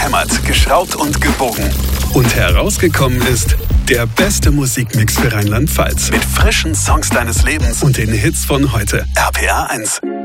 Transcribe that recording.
Hämmert, geschraubt und gebogen. Und herausgekommen ist der beste Musikmix für Rheinland-Pfalz. Mit frischen Songs deines Lebens und den Hits von heute. RPA 1.